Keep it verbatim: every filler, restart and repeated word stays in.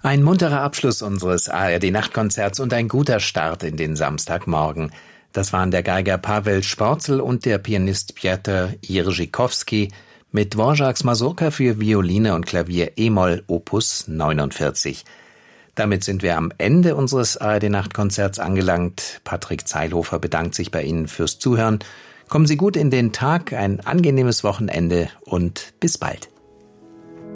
Ein munterer Abschluss unseres A R D-Nachtkonzerts und ein guter Start in den Samstagmorgen. Das waren der Geiger Paweł Sporzel und der Pianist Pieter Jerzykowski mit Dvořáks Mazurka für Violine und Klavier e-Moll Opus neunundvierzig. Damit sind wir am Ende unseres A R D-Nachtkonzerts angelangt. Patrick Zeilhofer bedankt sich bei Ihnen fürs Zuhören. Kommen Sie gut in den Tag, ein angenehmes Wochenende und bis bald.